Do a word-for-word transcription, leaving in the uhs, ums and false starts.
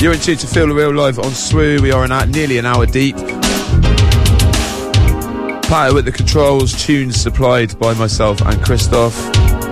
You're in tune to Feel the Real live on S W O. We are in at nearly an hour deep. Patter with the controls, tunes supplied by myself and Christoph.